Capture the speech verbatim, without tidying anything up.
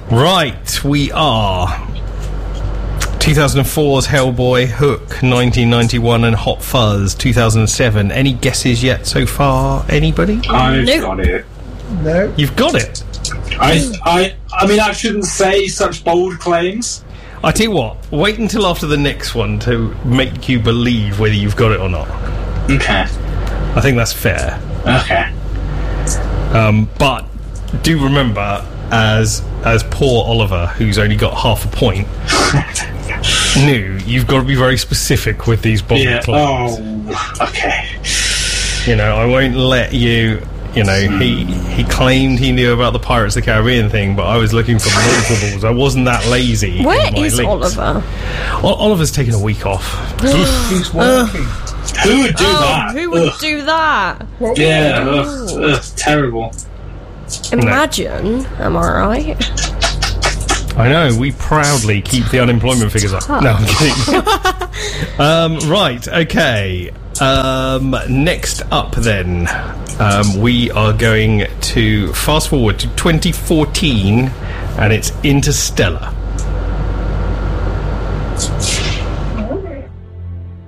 Right, we are two thousand four's Hellboy, Hook, nineteen ninety-one, and Hot Fuzz, two thousand seven. Any guesses yet so far? Anybody? I've Nope. got it. No. You've got it. I, I, I mean, I shouldn't say such bold claims. I tell you what, wait until after the next one to make you believe whether you've got it or not. Okay. I think that's fair. Okay. Um, but do remember, as as poor Oliver, who's only got half a point, knew, you've got to be very specific with these bold Yeah. claims. Oh. Okay. You know, I won't let you. You know, he he claimed he knew about the Pirates of the Caribbean thing, but I was looking for multiples. I wasn't that lazy. Where in my is links. Oliver? O- Oliver's taking a week off. He's working. Who would do Oh, that? who would Ugh. do that? Yeah. Ugh. Ugh. Terrible. Imagine, am I right? I know, we proudly keep the unemployment figures up. No, I'm kidding. um, right, okay. Um, next up, then, um, we are going to fast forward to twenty fourteen, and it's Interstellar.